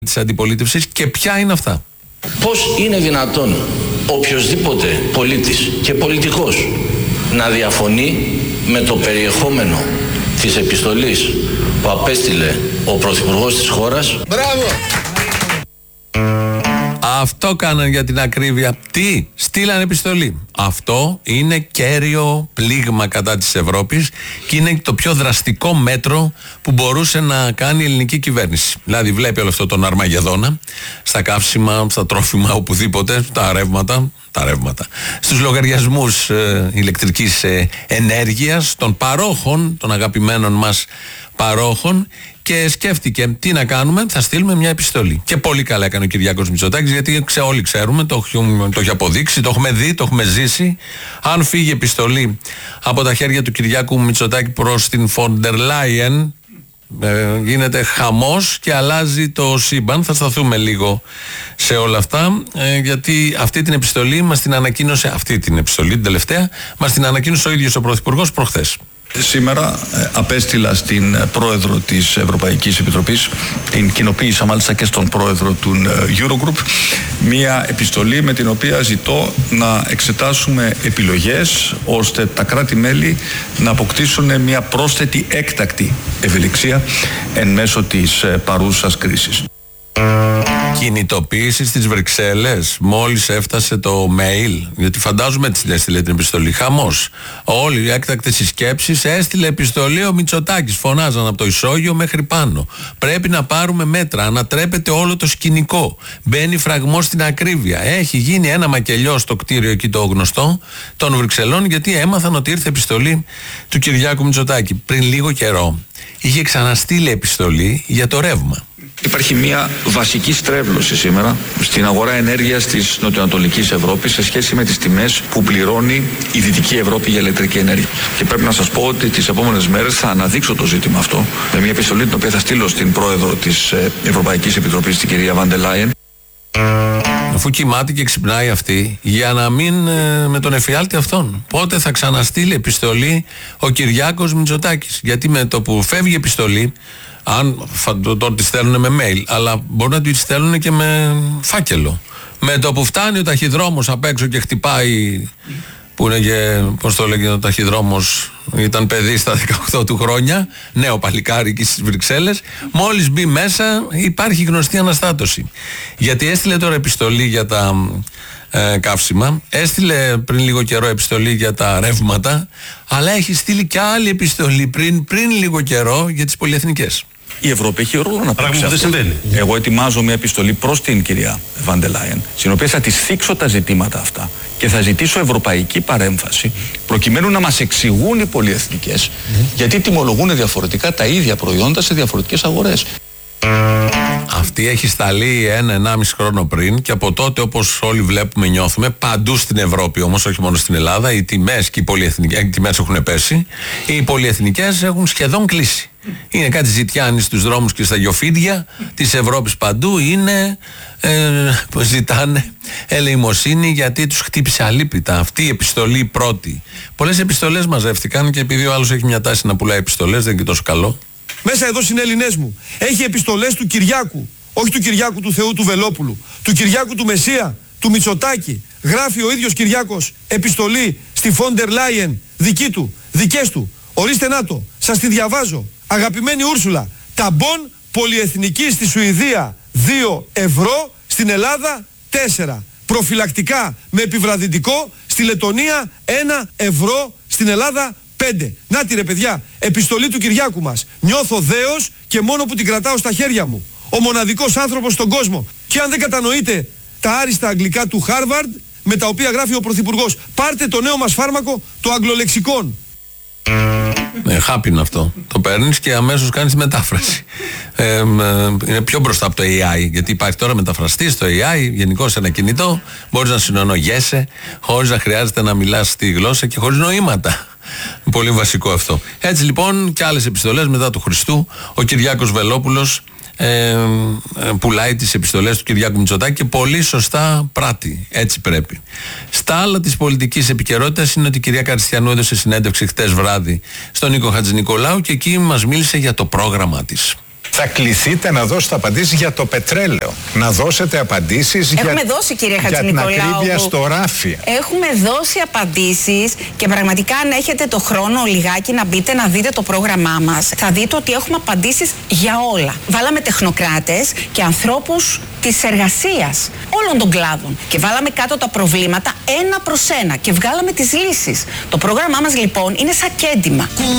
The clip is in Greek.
της αντιπολίτευσης και ποια είναι αυτά. Πώς είναι δυνατόν οποιοσδήποτε πολίτης και πολιτικός να διαφωνεί με το περιεχόμενο της επιστολής που απέστειλε ο Πρωθυπουργός της χώρας? Μπράβο! Αυτό κάναν για την ακρίβεια. Τι? Στείλαν επιστολή. Αυτό είναι κέριο πλήγμα κατά της Ευρώπης και είναι το πιο δραστικό μέτρο που μπορούσε να κάνει η ελληνική κυβέρνηση. Δηλαδή βλέπει όλο αυτό τον Αρμαγεδόνα στα καύσιμα, στα τρόφιμα, οπουδήποτε, τα ρεύματα, στους λογαριασμούς ηλεκτρικής ενέργειας των παρόχων, των αγαπημένων μας παρόχων, και σκέφτηκε τι να κάνουμε, θα στείλουμε μια επιστολή. Και πολύ καλά έκανε ο Κυριάκος Μητσοτάκης, γιατί όλοι ξέρουμε, το έχει αποδείξει, το έχουμε δει, το έχουμε ζήσει. Αν φύγει επιστολή από τα χέρια του Κυριάκου Μητσοτάκη προς την Φόντερ Λάιεν, γίνεται χαμός και αλλάζει το σύμπαν. Θα σταθούμε λίγο σε όλα αυτά, γιατί αυτή την επιστολή μας την ανακοίνωσε, την τελευταία, μας την ανακοίνωσε ο ίδιος ο Πρωθυπουργός προχθές. Σήμερα απέστειλα στην πρόεδρο της Ευρωπαϊκής Επιτροπής, την κοινοποίησα μάλιστα και στον πρόεδρο του Eurogroup, μία επιστολή με την οποία ζητώ να εξετάσουμε επιλογές ώστε τα κράτη-μέλη να αποκτήσουν μία πρόσθετη έκτακτη ευελιξία εν μέσω της παρούσας κρίσης. Κινητοποίηση στις Βρυξέλλες μόλις έφτασε το mail, γιατί φαντάζομαι τι έστειλε την επιστολή. Χαμός. Όλοι οι έκτακτες συσκέψεις, έστειλε επιστολή ο Μητσοτάκης. Φωνάζαν από το ισόγειο μέχρι πάνω. Πρέπει να πάρουμε μέτρα. Ανατρέπεται όλο το σκηνικό. Μπαίνει φραγμός στην ακρίβεια. Έχει γίνει ένα μακελιό στο κτίριο εκεί το γνωστό των Βρυξελών, γιατί έμαθαν ότι ήρθε επιστολή του Κυριάκου Μητσοτάκη. Πριν λίγο καιρό είχε ξαναστείλει επιστολή για το ρεύμα. Υπάρχει μια βασική στρέβλωση σήμερα στην αγορά ενέργειας της νοτιοανατολικής Ευρώπης σε σχέση με τις τιμές που πληρώνει η Δυτική Ευρώπη για ηλεκτρική ενέργεια. Και πρέπει να σας πω ότι τις επόμενες μέρες θα αναδείξω το ζήτημα αυτό με μια επιστολή την οποία θα στείλω στην πρόεδρο της Ευρωπαϊκής Επιτροπής, την κυρία Βάντερ Λάιεν. Αφού κοιμάται και ξυπνάει αυτή, για να μην με τον εφιάλτη αυτόν. Πότε θα ξαναστείλει επιστολή ο Κυριάκος Μητσοτάκης? Γιατί με το που φεύγει η επιστολή, αν τώρα τη στέλνουν με mail, αλλά μπορούν να τη στέλνουν και με φάκελο. Με το που φτάνει ο ταχυδρόμος απ' έξω και χτυπάει, που είναι και, πώς το λέγεται ο ταχυδρόμος, ήταν παιδί στα 18 του χρόνια, νέο παλικάρι εκεί στις Βρυξέλλες, μόλις μπει μέσα υπάρχει γνωστή αναστάτωση. Γιατί έστειλε τώρα επιστολή για τα καύσιμα, έστειλε πριν λίγο καιρό επιστολή για τα ρεύματα, αλλά έχει στείλει και άλλη επιστολή πριν λίγο καιρό για τις πολυεθνικές. Η Ευρώπη έχει ρόλο να παίξει. Δεν συμβαίνει. Εγώ ετοιμάζω μια επιστολή προς την κυρία Βάντερ Λάιεν, στην οποία θα της θίξω τα ζητήματα αυτά και θα ζητήσω ευρωπαϊκή παρέμβαση, προκειμένου να μας εξηγούν οι πολυεθνικές γιατί τιμολογούν διαφορετικά τα ίδια προϊόντα σε διαφορετικές αγορές. Αυτή έχει σταλεί 1-1,5 χρόνο πριν και από τότε, όπως όλοι βλέπουμε, νιώθουμε, παντού στην Ευρώπη όμως, όχι μόνο στην Ελλάδα, οι τιμές και οι τιμές έχουν πέσει, οι πολυεθνικές έχουν σχεδόν κλείσει. Είναι κάτι ζητιάνοι στους δρόμους και στα γιοφίδια της Ευρώπης παντού, είναι ζητάνε ελεημοσύνη γιατί τους χτύπησε αλίπητα αυτή η επιστολή πρώτη. Πολλές επιστολές μαζεύτηκαν και επειδή ο άλλος έχει μια τάση να πουλάει επιστολές, δεν είναι και τόσο καλό. Μέσα εδώ συνέλληνές μου έχει επιστολές του Κυριάκου, όχι του Κυριάκου του Θεού του Βελόπουλου, του Κυριάκου του Μεσσία, του Μητσοτάκη. Γράφει ο ίδιος Κυριάκος επιστολή στη Φόντερ Λάιεν, δική του, δικές του. Ορίστε να το, σας τη διαβάζω. Αγαπημένη Ούρσουλα, τα μπον πολυεθνική στη Σουηδία 2 ευρώ, στην Ελλάδα 4. Προφυλακτικά με επιβραδυτικό στη Λετωνία 1 ευρώ, στην Ελλάδα 5. Να τη ρε παιδιά, επιστολή του Κυριάκου μας. Νιώθω δέος και μόνο που την κρατάω στα χέρια μου. Ο μοναδικός άνθρωπος στον κόσμο. Και αν δεν κατανοείτε τα άριστα αγγλικά του Χάρβαρντ, με τα οποία γράφει ο Πρωθυπουργός, πάρτε το νέο μας φάρμακο, το αγγλολεξικόν. Χάπιν αυτό. Το παίρνεις και αμέσως κάνεις μετάφραση. Είναι πιο μπροστά από το AI, γιατί υπάρχει τώρα μεταφραστής στο AI, γενικώς ένα κινητό, μπορείς να συνονογέσαι χωρίς να χρειάζεται να μιλάς τη γλώσσα και χωρίς νοήματα. Πολύ βασικό αυτό. Έτσι λοιπόν και άλλες επιστολές μετά του Χριστού, ο Κυριάκος Βελόπουλος πουλάει τις επιστολές του Κυριάκου Μητσοτάκη και πολύ σωστά πράττει. Έτσι πρέπει. Στα άλλα της πολιτικής επικαιρότητας είναι ότι η κυρία Καριστιανού έδωσε συνέντευξη χτες βράδυ στον Νίκο Χατζηνικολάου και εκεί μας μίλησε για το πρόγραμμα της. Θα κληθείτε να δώσετε απαντήσεις για το πετρέλαιο. Να δώσετε απαντήσεις για την ακρίβεια στο ράφι. Έχουμε δώσει απαντήσεις και πραγματικά αν έχετε το χρόνο λιγάκι να μπείτε να δείτε το πρόγραμμά μας, θα δείτε ότι έχουμε απαντήσεις για όλα. Βάλαμε τεχνοκράτες και ανθρώπους της εργασίας όλων των κλάδων και βάλαμε κάτω τα προβλήματα ένα προς ένα και βγάλαμε τις λύσεις. Το πρόγραμμά μας λοιπόν είναι σαν κέντημα.